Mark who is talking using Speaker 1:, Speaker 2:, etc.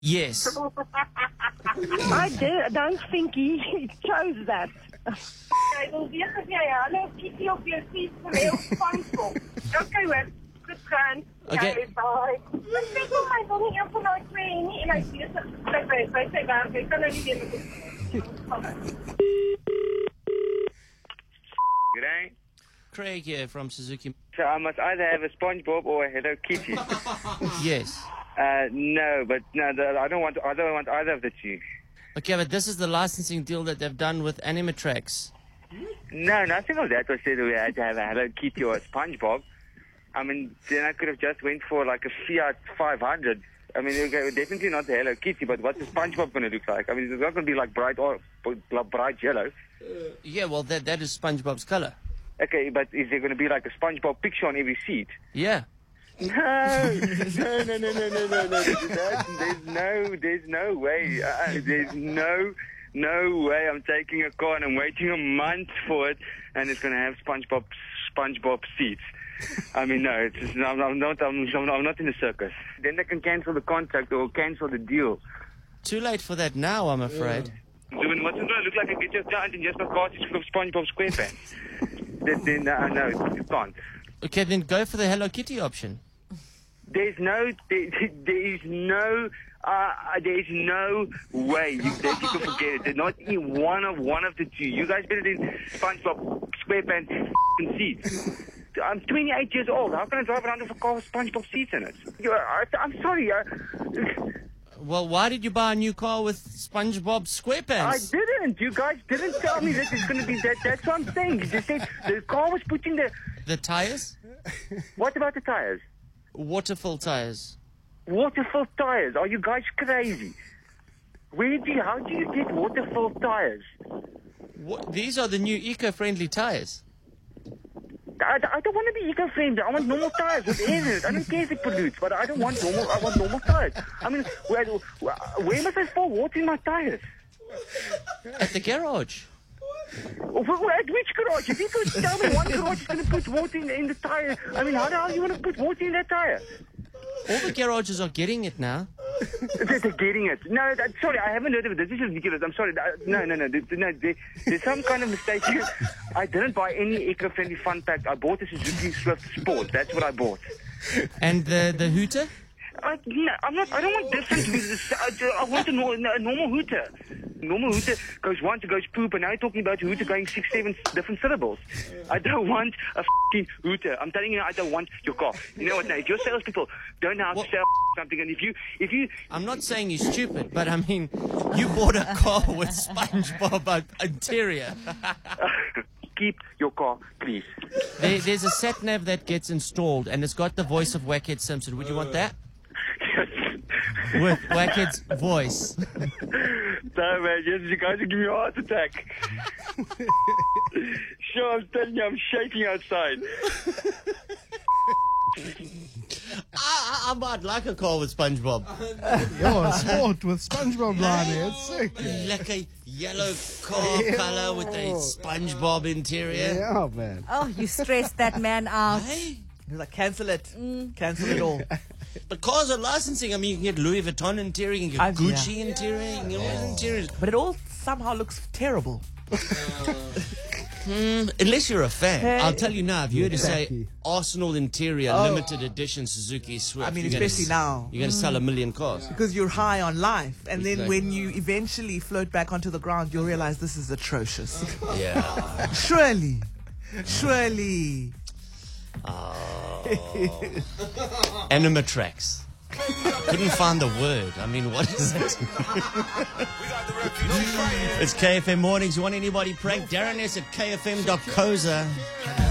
Speaker 1: Yes.
Speaker 2: don't think he chose that.
Speaker 3: Hy wil weet of jy Hello Kitty op jou fiets wil hê of SpongeBob. Okay, hoor. Goed gaan.
Speaker 1: Okay.
Speaker 3: Ja, bye. Ek sê vir my wil nie een van daai twee nie en hy besig by sy werk. Hy kan nou nie weer met
Speaker 4: G'day.
Speaker 1: Craig here from Suzuki.
Speaker 4: So I must either have a SpongeBob or a Hello Kitty.
Speaker 1: Yes.
Speaker 4: No, I don't want either of the two.
Speaker 1: Okay, but this is the licensing deal that they've done with Animatrax.
Speaker 4: No, nothing of that was said we had to have a Hello Kitty or a SpongeBob. I mean, then I could have just went for like a Fiat 500. I mean, definitely not the Hello Kitty, but what's the SpongeBob going to look like? I mean, it's not going to be like bright yellow.
Speaker 1: Yeah, well, that is SpongeBob's color.
Speaker 4: Okay, but is there going to be like a SpongeBob picture on every seat?
Speaker 1: Yeah.
Speaker 4: No. There's no way. There's no way. I'm taking a car and I'm waiting a month for it, and it's going to have SpongeBob seats. I mean, no, I'm not in the circus. Then they can cancel the contract or cancel the deal.
Speaker 1: Too late for that now, I'm afraid.
Speaker 4: Then what's it going to look like? I get your giant and just my cartridge full of SpongeBob SquarePants. then no, you can't.
Speaker 1: Okay, then go for the Hello Kitty option.
Speaker 4: There's no way you can forget it. There's not even one of the two. You guys better than SpongeBob SquarePants seats. I'm 28 years old. How can I drive around with a car with SpongeBob seats in it? I'm sorry.
Speaker 1: Well, why did you buy a new car with SpongeBob SquarePants?
Speaker 4: I didn't. You guys didn't tell me that it's going to be that. That's what I'm saying. You just said the car was putting
Speaker 1: the tires?
Speaker 4: What about the tires?
Speaker 1: Waterfall tires.
Speaker 4: Waterfall tires? Are you guys crazy? How do you get waterfall tires?
Speaker 1: These are the new eco-friendly tires.
Speaker 4: I don't want to be eco-friendly. I want normal tires with air in it. I don't care if it pollutes, but I want normal tires. I mean, where must I pour water in my tires?
Speaker 1: At the garage.
Speaker 4: At which garage? If you could tell me one garage is going to put water in the tire, I mean, how the hell are you going to put water in that tire?
Speaker 1: All the garages are getting it now.
Speaker 4: They're getting it. No, sorry, I haven't heard of it. This is ridiculous. I'm sorry. No. There's some kind of mistake here. I didn't buy any eco-friendly fun pack. I bought a Suzuki Swift Sport. That's what I bought.
Speaker 1: And the Hooter?
Speaker 4: I don't want different hooters. I want a normal hooter. Normal hooter goes once, it goes poop, and now you're talking about a hooter going 6, 7 different syllables. I don't want a f***ing hooter. I'm telling you, I don't want your car. You know what? Now, if your salespeople don't know how to sell something, and if you,
Speaker 1: I'm not saying you're stupid, but I mean, you bought a car with SpongeBob interior.
Speaker 4: Keep your car, please.
Speaker 1: There's a sat nav that gets installed, and it's got the voice of Wackhead Simpson. Would you want that? With Wackhead's voice.
Speaker 4: No, man, you guys are giving me a heart attack. Sure, I'm telling you, I'm shaking outside.
Speaker 1: I might like a car with SpongeBob.
Speaker 5: Yo, sport with SpongeBob, Lonnie. It's sick.
Speaker 1: Like a yellow car color with a SpongeBob interior.
Speaker 5: Yeah, man.
Speaker 6: Oh, you stressed that man out.
Speaker 1: Hey?
Speaker 7: He's like, cancel it. Cancel it all.
Speaker 1: But cars are licensing. I mean, you can get Louis Vuitton interior, you can get Gucci interior, you can get all these interiors.
Speaker 7: But it all somehow looks terrible.
Speaker 1: Unless you're a fan.
Speaker 7: Hey.
Speaker 1: I'll tell you now, if you were to say
Speaker 5: Exactly.
Speaker 1: Arsenal interior, limited edition Suzuki Swift.
Speaker 7: I mean,
Speaker 1: you're
Speaker 7: especially now.
Speaker 1: You're going to sell 1 million cars.
Speaker 7: Because you're high on life. And then
Speaker 1: Exactly.
Speaker 7: when you eventually float back onto the ground, you'll realize this is atrocious.
Speaker 1: Yeah.
Speaker 7: Surely.
Speaker 1: Animatrax. Couldn't find the word. I mean, what is it? It's KFM Mornings. You want anybody pranked? Darren S at kfm.coza.